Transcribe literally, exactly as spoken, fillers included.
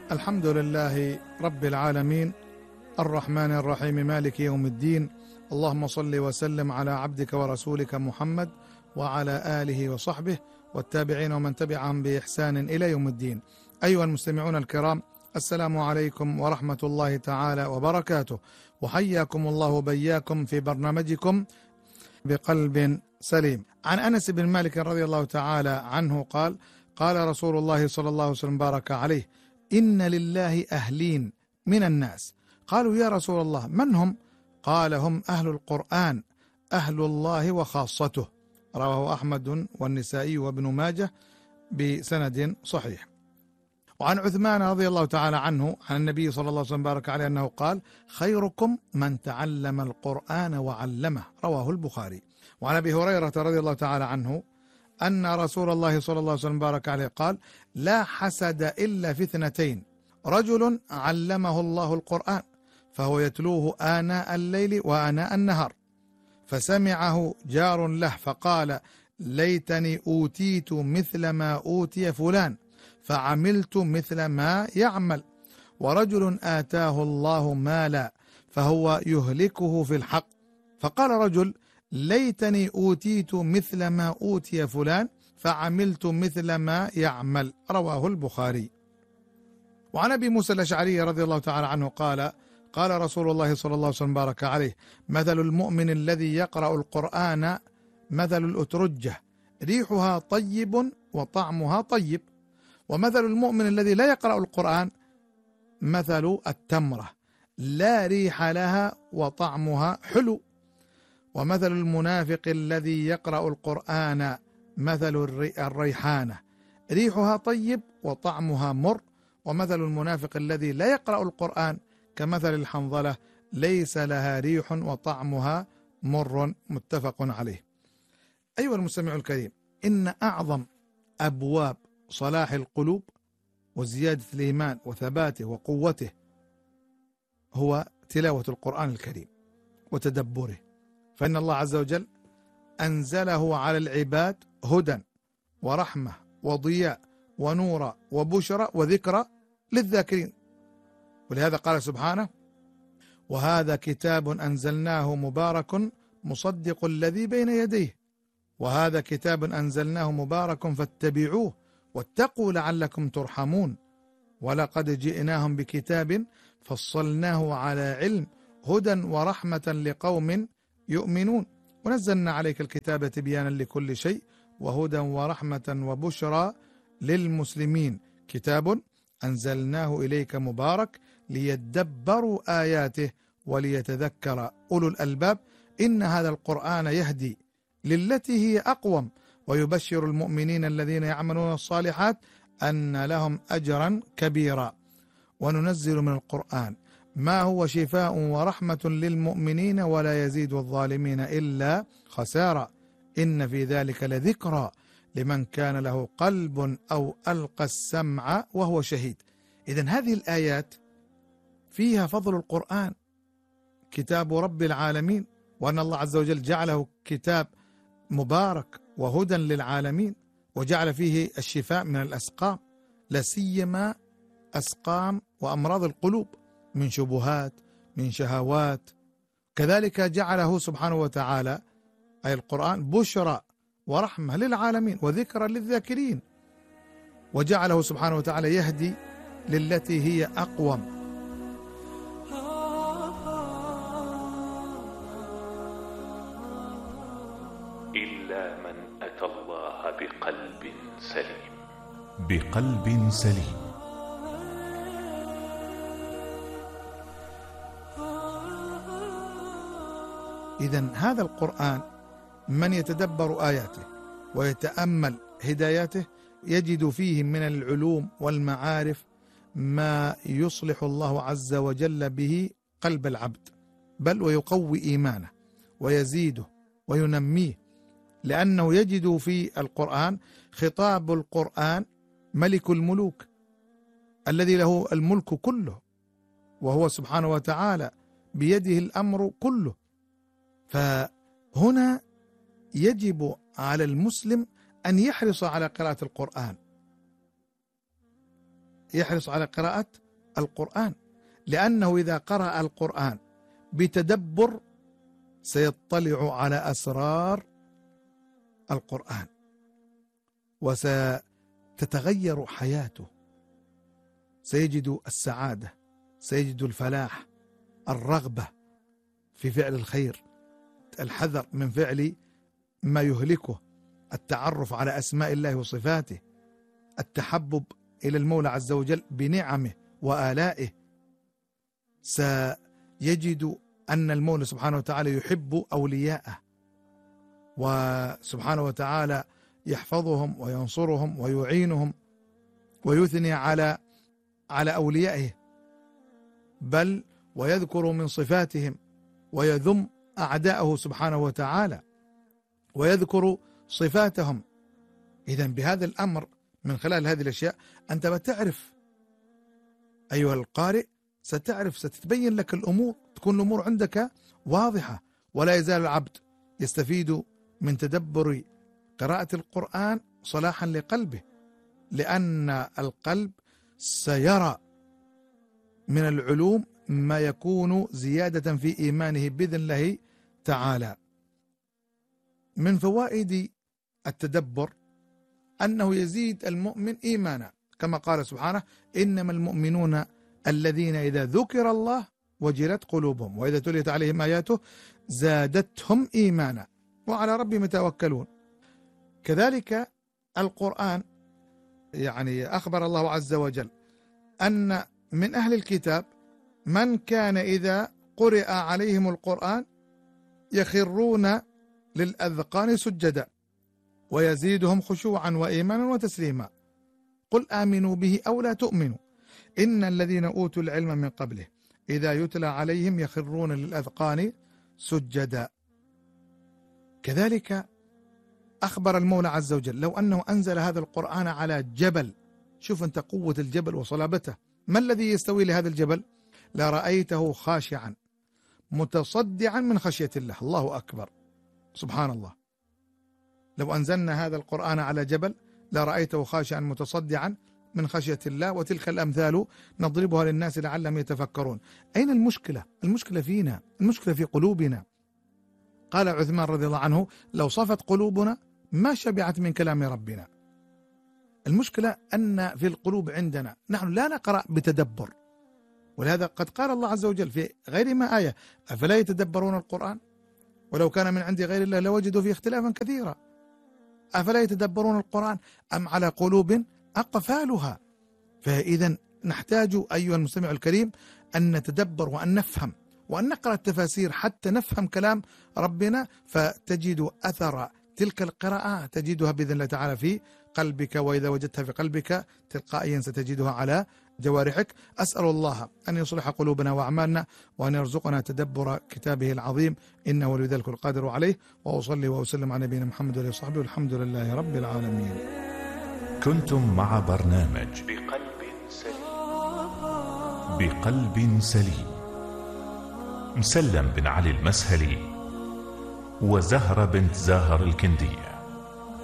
الحمد لله رب العالمين الرحمن الرحيم مالك يوم الدين. اللهم صل وسلم على عبدك ورسولك محمد وعلى آله وصحبه والتابعين ومن تبعهم بإحسان إلى يوم الدين. أيها المستمعون الكرام، السلام عليكم ورحمة الله تعالى وبركاته، وحياكم الله بياكم في برنامجكم بقلب سليم. عن أنس بن مالك رضي الله تعالى عنه قال: قال رسول الله صلى الله عليه وسلم بارك عليه: إن لله أهلين من الناس. قالوا: يا رسول الله من هم؟ قال: هم أهل القرآن، أهل الله وخاصته. رواه أحمد والنسائي وابن ماجه بسند صحيح. وعن عثمان رضي الله تعالى عنه عن النبي صلى الله عليه وسلم بارك عليه أنه قال: خيركم من تعلم القرآن وعلمه. رواه البخاري. وعن أبي هريرة رضي الله تعالى عنه أن رسول الله صلى الله عليه وسلم بارك عليه قال: لا حسد إلا في اثنتين: رجل علمه الله القرآن فهو يتلوه آناء الليل وآناء النهار، فسمعه جار له فقال: ليتني أوتيت مثل ما أوتي فلان فعملت مثل ما يعمل. ورجل آتاه الله مالا فهو يهلكه في الحق، فقال رجل: ليتني أوتيت مثل ما أوتي فلان فعملت مثل ما يعمل. رواه البخاري. وعن أبي موسى الأشعري رضي الله تعالى عنه قال: قال رسول الله صلى الله عليه وسلم بارك عليه: مثل المؤمن الذي يقرأ القرآن مثل الأترجة، ريحها طيب وطعمها طيب. ومثل المؤمن الذي لا يقرأ القرآن مثل التمرة، لا ريح لها وطعمها حلو. ومثل المنافق الذي يقرأ القرآن مثل الريحانة، ريحها طيب وطعمها مر. ومثل المنافق الذي لا يقرأ القرآن كمثل الحنظلة، ليس لها ريح وطعمها مر. متفق عليه. أيها المستمع الكريم، إن أعظم أبواب صلاح القلوب وزيادة الإيمان وثباته وقوته هو تلاوة القرآن الكريم وتدبره، فإن الله عز وجل أنزله على العباد هدى ورحمة وضياء ونورا وبشرى وذكرى للذاكرين. ولهذا قال سبحانه: وهذا كتاب أنزلناه مبارك مصدق الذي بين يديه، وهذا كتاب أنزلناه مبارك فاتبعوه واتقوا لعلكم ترحمون، ولقد جئناهم بكتاب فصلناه على علم هدى ورحمة لقوم يؤمنون، ونزلنا عليك الكتاب تبيانا لكل شيء وهدى ورحمة وبشرى للمسلمين، كتاب أنزلناه إليك مبارك ليدبروا آياته وليتذكر أولو الألباب. إن هذا القرآن يهدي للتي هي أقوم ويبشر المؤمنين الذين يعملون الصالحات أن لهم أجرا كبيرا. وننزل من القرآن ما هو شفاء ورحمة للمؤمنين ولا يزيد الظالمين إلا خسارا. إن في ذلك لذكرى لمن كان له قلب أو ألقى السمع وهو شهيد. إذن هذه الآيات فيها فضل القرآن، كتاب رب العالمين، وأن الله عز وجل جعله كتاب مبارك وهدى للعالمين، وجعل فيه الشفاء من الأسقام، لا سيما أسقام وأمراض القلوب من شبهات من شهوات. كذلك جعله سبحانه وتعالى أي القرآن بشرى ورحمة للعالمين وذكرى للذاكرين، وجعله سبحانه وتعالى يهدي للتي هي أقوم. إلا من أتى الله بقلب سليم. بقلب سليم. إذن هذا القرآن من يتدبر آياته ويتأمل هداياته يجد فيه من العلوم والمعارف ما يصلح الله عز وجل به قلب العبد، بل ويقوي إيمانه ويزيده وينميه، لأنه يجد في القرآن خطاب القرآن ملك الملوك الذي له الملك كله، وهو سبحانه وتعالى بيده الأمر كله. فهنا يجب على المسلم أن يحرص على قراءة القرآن، يحرص على قراءة القرآن، لأنه إذا قرأ القرآن بتدبر سيطلع على أسرار القرآن وستتغير حياته، سيجد السعادة، سيجد الفلاح، الرغبة في فعل الخير، الحذر من فعل ما يهلكه، التعرف على أسماء الله وصفاته، التحبب إلى المولى عز وجل بنعمه وآلائه. سيجد أن المولى سبحانه وتعالى يحب أولياءه، وسبحانه وتعالى يحفظهم وينصرهم ويعينهم ويثني على على أوليائه، بل ويذكر من صفاتهم ويذم أعداءه سبحانه وتعالى ويذكر صفاتهم. إذن بهذا الأمر من خلال هذه الأشياء أنت بتعرف أيها القارئ، ستعرف، ستتبين لك الأمور، تكون الأمور عندك واضحة. ولا يزال العبد يستفيد من تدبر قراءة القرآن صلاحا لقلبه، لأن القلب سيرى من العلوم ما يكون زيادة في إيمانه بإذن الله تعالى. من فوائد التدبر أنه يزيد المؤمن إيمانا، كما قال سبحانه: إنما المؤمنون الذين إذا ذكر الله وجلت قلوبهم وإذا تليت عليهم آياته زادتهم إيمانا وعلى ربهم يتوكلون. كذلك القرآن، يعني أخبر الله عز وجل أن من أهل الكتاب من كان إذا قرئ عليهم القرآن يخرون للأذقان سجدا ويزيدهم خشوعا وإيمانا وتسليما. قل آمنوا به أو لا تؤمنوا إن الذين أوتوا العلم من قبله إذا يتلى عليهم يخرون للأذقان سجدا. كذلك أخبر المولى عز وجل لو أنه أنزل هذا القرآن على جبل، شوف أنت قوة الجبل وصلابته، ما الذي يستوي لهذا الجبل؟ لرأيته خاشعا متصدعا من خشية الله. الله أكبر، سبحان الله. لو أنزلنا هذا القرآن على جبل لرأيته خاشعا متصدعا من خشية الله. وتلك الأمثال نضربها للناس لعلهم يتفكرون. أين المشكلة؟ المشكلة فينا، المشكلة في قلوبنا. قال عثمان رضي الله عنه: لو صفت قلوبنا ما شبعت من كلام ربنا. المشكلة أن في القلوب عندنا نحن لا نقرأ بتدبر، ولهذا قد قال الله عز وجل في غير ما آية: أفلا يتدبرون القرآن ولو كان من عند غير الله لوجدوا فيه اختلافا كثيرا. أفلا يتدبرون القرآن أم على قلوب أقفالها؟ فإذا نحتاج أيها المستمع الكريم أن نتدبر وأن نفهم وأن نقرأ التفاسير حتى نفهم كلام ربنا، فتجد أثر تلك القراءة تجدها بإذن الله تعالى في قلبك، وإذا وجدتها في قلبك تلقائيا ستجدها على جوارحك. أسأل الله أن يصلح قلوبنا وأعمالنا وأن يرزقنا تدبر كتابه العظيم، إنه ولي ذلك القادر عليه. وأصلي وأسلم على نبينا محمد وآله وصحبه والحمد لله رب العالمين. كنتم مع برنامج بقلب سليم بقلب سليم مسلم بن علي المسهلي وزهرة بنت زاهر الكندية.